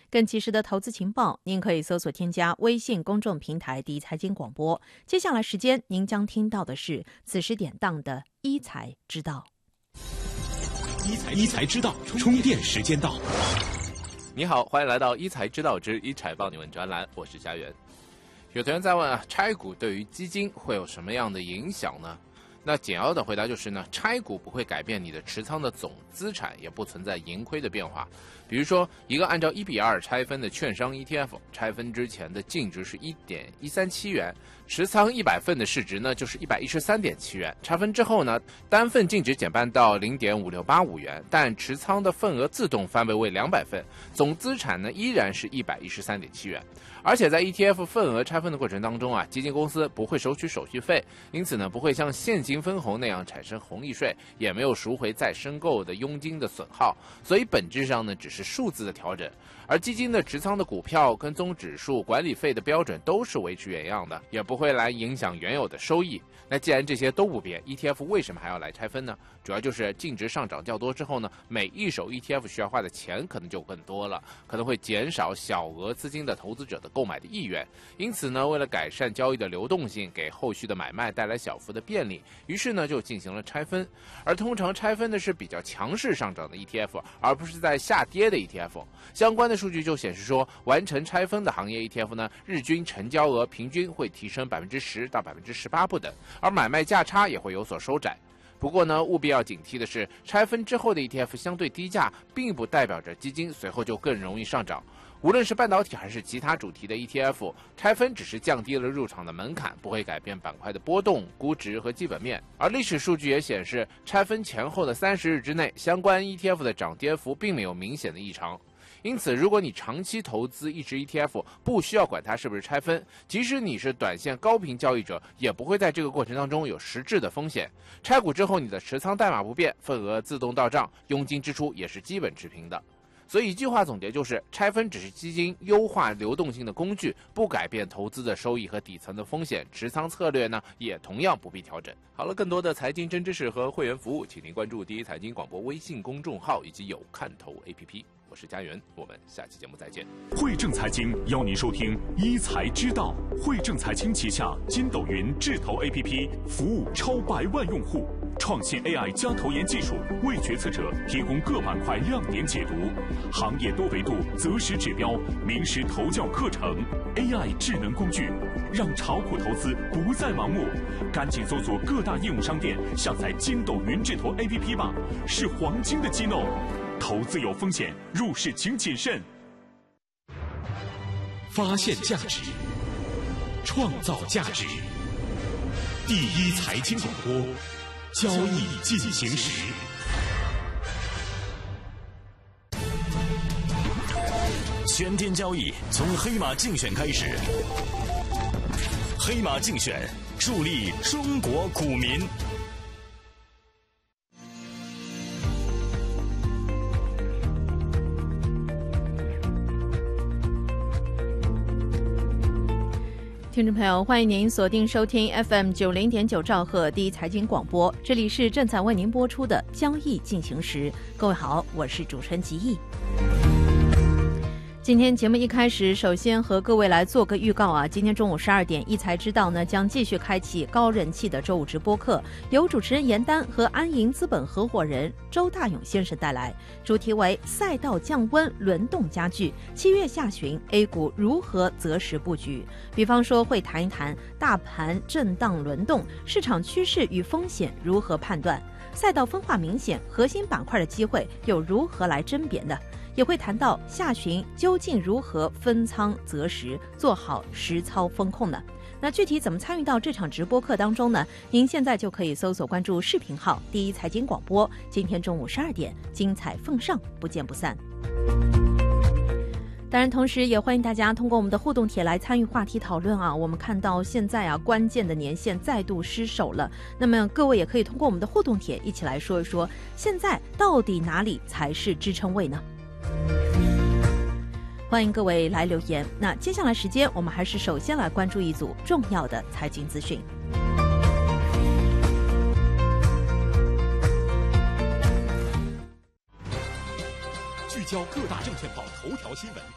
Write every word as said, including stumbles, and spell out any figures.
更及时的投资情报，您可以搜索添加微信公众平台第一财经广播。接下来时间，您将听到的是此时点档的一财知道。 一财一财知道，充电时间到。 你好，欢迎来到一财知道之一财报你问专栏，我是家园。有同学在问啊，拆股对于基金会有什么样的影响呢？那简要的回答就是呢，拆股不会改变你的持仓的总资产，也不存在盈亏的变化。比如说，一个按照一比二拆分的券商 E T F， 拆分之前的净值是 一点一三七元，持仓一百份的市值呢就是 一百一十三点七元。拆分之后呢，单份净值减半到 零点五六八五元，但持仓的份额自动翻倍为两百份，总资产呢依然是 一百一十三点七元。而且在 E T F 份额拆分的过程当中啊，基金公司不会收取手续费，因此呢不会像现金分红那样产生红利税，也没有赎回再申购的佣金的损耗，所以本质上呢只是数字的调整。而基金的持仓的股票跟踪指数、管理费的标准都是维持原样的，也不会来影响原有的收益。那既然这些都不变， E T F 为什么还要来拆分呢？主要就是净值上涨较多之后呢，每一手 E T F 需要花的钱可能就更多了，可能会减少小额资金的投资者的购买的意愿。因此呢，为了改善交易的流动性，给后续的买卖带来小幅的便利，于是呢就进行了拆分。而通常拆分的是比较强势上涨的 E T F， 而不是在下跌的 E T F。相关的数据就显示说，完成拆分的行业 E T F 呢，日均成交额平均会提升 百分之十 到 百分之十八 不等，而买卖价差也会有所收窄。不过呢，务必要警惕的是，拆分之后的 E T F 相对低价，并不代表着基金随后就更容易上涨。无论是半导体还是其他主题的 E T F， 拆分只是降低了入场的门槛，不会改变板块的波动、估值和基本面。而历史数据也显示，拆分前后的三十日之内，相关 E T F 的涨跌幅并没有明显的异常。因此，如果你长期投资一只 E T F， 不需要管它是不是拆分，即使你是短线高频交易者，也不会在这个过程当中有实质的风险。拆股之后，你的持仓代码不变，份额自动到账，佣金支出也是基本持平的。所以一句话总结就是，拆分只是基金优化流动性的工具，不改变投资的收益和底层的风险。持仓策略呢，也同样不必调整。好了，更多的财经真知识和会员服务，请您关注第一财经广播微信公众号以及有看头 A P P。我是家园，我们下期节目再见。 汇正财经邀您收听一财知道。汇正财经旗下筋斗云智投 A P P 服务超百万用户，创新 A I 加投研技术，为决策者提供各板块亮点解读，行业多维度择时指标，名师投教课程 ，A I 智能工具，让炒股投资不再盲目。赶紧搜索各大应用商店，下载筋斗云智投 A P P 吧，是黄金的机弄。投资有风险，入市请谨慎。发现价值，创造价值。第一财经广播，交易进行时。 全天交易从黑马竞选开始，黑马竞选助力中国股民。 听众朋友，欢迎您锁定收听 F M 九零点九兆赫第一财经广播，这里是正在为您播出的交易进行时。各位好，我是主持人吉毅。今天节目一开始，首先和各位来做个预告啊，今天中午十二点，一财知道呢将继续开启高人气的周五直播课，由主持人严丹和安盈资本合伙人周大勇先生带来，主题为赛道降温，轮动加剧，七月下旬 A 股如何择时布局？比方说会谈一谈大盘震荡轮动，市场趋势与风险如何判断？赛道分化明显，核心板块的机会又如何来甄别呢？也会谈到下旬究竟如何分仓择时，做好实操风控呢？那具体怎么参与到这场直播课当中呢？您现在就可以搜索关注视频号第一财经广播，今天中午十二点，精彩奉上，不见不散。当然，同时也欢迎大家通过我们的互动帖来参与话题讨论啊。我们看到现在啊，关键的年限再度失守了，那么各位也可以通过我们的互动帖一起来说一说，现在到底哪里才是支撑位呢？欢迎各位来留言。那接下来时间，我们还是首先来关注一组重要的财经资讯。 聚焦各大证券报头条新闻，